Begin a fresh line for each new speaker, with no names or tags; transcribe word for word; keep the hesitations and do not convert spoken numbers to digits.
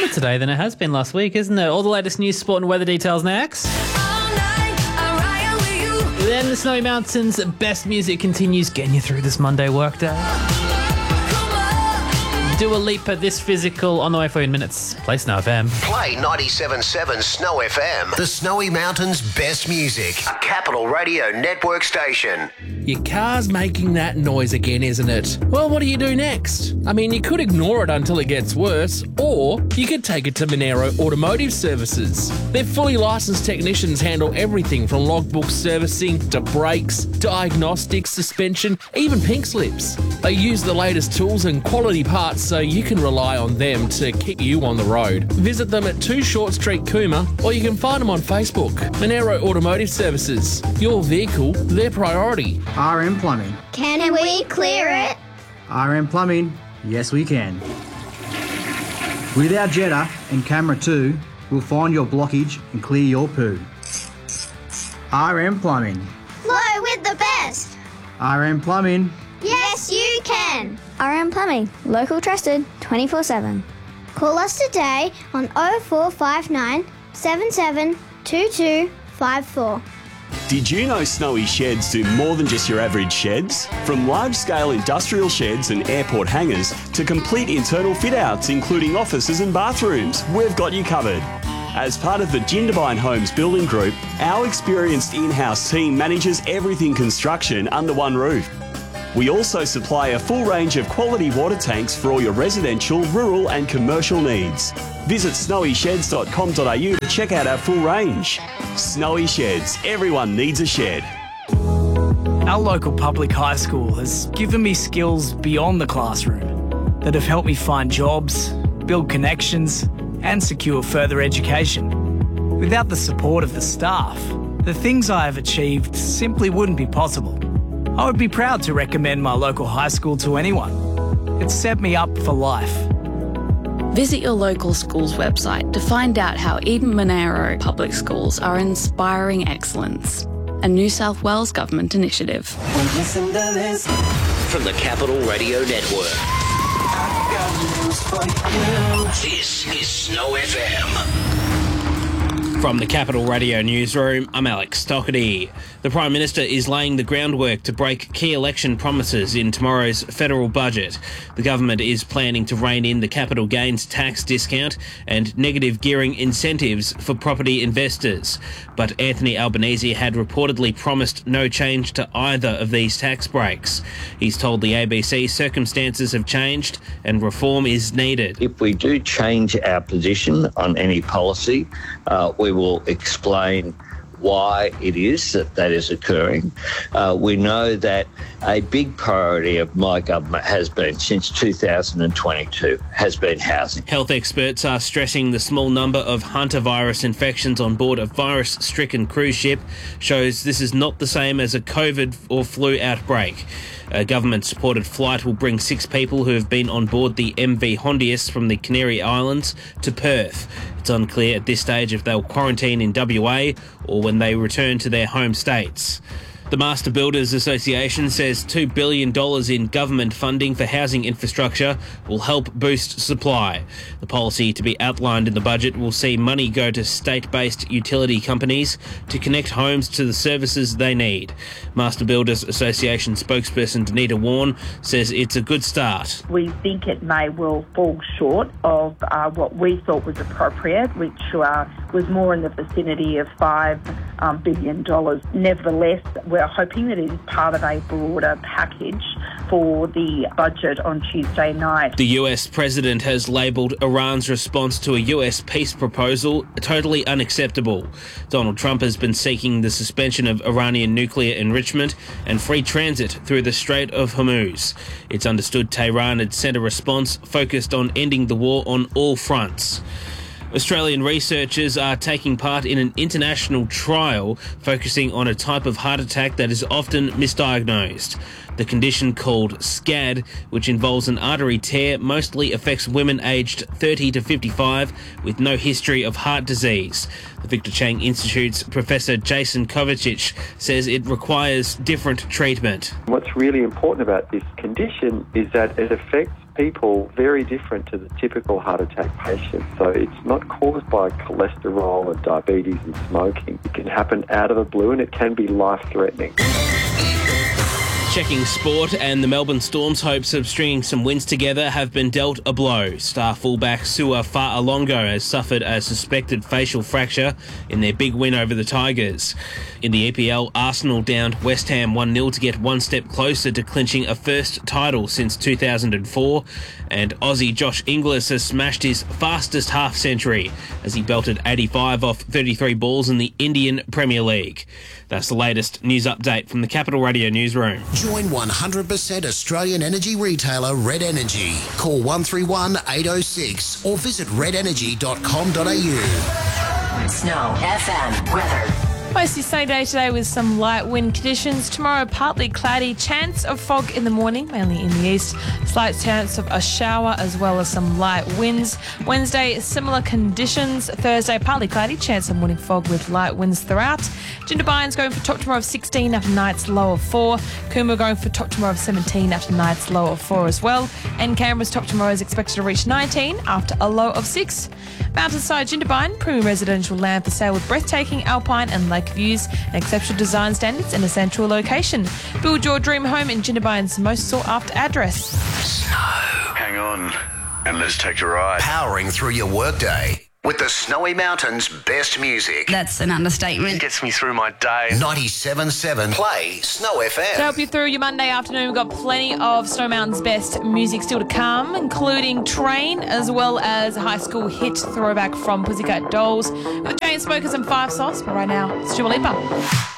warmer today than it has been last week, isn't it? All the latest news, sport and weather details next. Then the Snowy Mountains best music continues getting you through this Monday workday. Dua Lipa, This Physical, on the way for you in minutes. Play Snow F M.
Play ninety-seven point seven Snow F M. The Snowy Mountains best music. A Capital Radio Network station.
Your car's making that noise again, isn't it? Well, what do you do next? I mean, you could ignore it until it gets worse, or you could take it to Monero Automotive Services. Their fully licensed technicians handle everything from logbook servicing to brakes, diagnostics, suspension, even pink slips. They use the latest tools and quality parts so you can rely on them to keep you on the road. Visit them at two Short Street, Cooma, or you can find them on Facebook. Monero Automotive Services. Your vehicle, their priority.
R M Plumbing.
Can we clear it?
R M Plumbing, yes we can. With our Jetta and Camera two, we'll find your blockage and clear your poo. R M Plumbing.
Flow with the best.
R M Plumbing.
Yes, you can. R M Plumbing, local trusted twenty-four seven. Call us today on oh four five nine, seven seven two two five four.
Did you know Snowy Sheds do more than just your average sheds? From large-scale industrial sheds and airport hangars to complete internal fit-outs including offices and bathrooms, we've got you covered. As part of the Jindabyne Homes Building Group, our experienced in-house team manages everything construction under one roof. We also supply a full range of quality water tanks for all your residential, rural and commercial needs. Visit snowy sheds dot com dot a u to check out our full range. Snowy Sheds, everyone needs a shed.
Our local public high school has given me skills beyond the classroom that have helped me find jobs, build connections and secure further education. Without the support of the staff, the things I have achieved simply wouldn't be possible. I would be proud to recommend my local high school to anyone. It's set me up for life.
Visit your local school's website to find out how Eden Monero Public Schools are inspiring excellence. A New South Wales Government initiative.
From the Capital Radio Network. This is Snow F M.
From the Capital Radio Newsroom, I'm Alex Doherty. The Prime Minister is laying the groundwork to break key election promises in tomorrow's federal budget. The government is planning to rein in the capital gains tax discount and negative gearing incentives for property investors. But Anthony Albanese had reportedly promised no change to either of these tax breaks. He's told the A B C circumstances have changed and reform is needed.
If we do change our position on any policy, uh, we will explain why it is that that is occurring. Uh, we know that a big priority of my government has been, since two thousand twenty-two, has been housing.
Health experts are stressing the small number of hantavirus infections on board a virus-stricken cruise ship shows this is not the same as a COVID or flu outbreak. A government-supported flight will bring six people who have been on board the M V Hondius from the Canary Islands to Perth. It's unclear at this stage if they'll quarantine in W A or when they return to their home states. The Master Builders Association says two billion dollars in government funding for housing infrastructure will help boost supply. The policy to be outlined in the budget will see money go to state-based utility companies to connect homes to the services they need. Master Builders Association spokesperson Danita Warren says it's a good start.
We think it may well fall short of uh, what we thought was appropriate, which uh, was more in the vicinity of five um, billion dollars. Nevertheless, we're hoping that it is part of a broader package for the budget on Tuesday night.
The U S president has labelled Iran's response to a U S peace proposal totally unacceptable. Donald Trump has been seeking the suspension of Iranian nuclear enrichment and free transit through the Strait of Hormuz. It's understood Tehran had sent a response focused on ending the war on all fronts. Australian researchers are taking part in an international trial focusing on a type of heart attack that is often misdiagnosed. The condition, called SCAD, which involves an artery tear, mostly affects women aged thirty to fifty-five with no history of heart disease. The Victor Chang Institute's Professor Jason Kovacic says it requires different treatment.
What's really important about this condition is that it affects people very different to the typical heart attack patient. So it's not caused by cholesterol and diabetes and smoking. It can happen out of the blue and it can be life-threatening.
Checking sport, and the Melbourne Storm's hopes of stringing some wins together have been dealt a blow. Star fullback Sua Fa'alongo has suffered a suspected facial fracture in their big win over the Tigers. In the E P L, Arsenal downed West Ham one nil to get one step closer to clinching a first title since two thousand four, and Aussie Josh Inglis has smashed his fastest half-century as he belted eighty-five off thirty-three balls in the Indian Premier League. That's the latest news update from the Capital Radio newsroom.
Join one hundred percent Australian energy retailer Red Energy. Call one three one, eight oh six or visit red energy dot com dot a u.
Snow F M weather.
Mostly sunny day today with some light wind conditions. Tomorrow, partly cloudy, chance of fog in the morning, mainly in the east. Slight chance of a shower as well as some light winds. Wednesday, similar conditions. Thursday, partly cloudy, chance of morning fog with light winds throughout. Jindabyne's going for top tomorrow of sixteen after night's low of four. Coomera going for top tomorrow of seventeen after night's low of four as well. And Canberra's top tomorrow is expected to reach nineteen after a low of six. Mountainside Jindabyne, premium residential land for sale with breathtaking alpine and lake views and exceptional design standards in a central location. Build your dream home in Jindabyne's most sought after address.
Snow.
Hang on and let's take a ride.
Powering through your workday with the Snowy Mountains' best music.
That's an understatement.
It gets me through my day.
ninety-seven point seven Play Snow F M.
To help you through your Monday afternoon, we've got plenty of Snow Mountain's best music still to come, including Train, as well as a high school hit throwback from Pussycat Dolls, with the Chainsmokers and Five Sauce. But right now, it's Dua Lipa.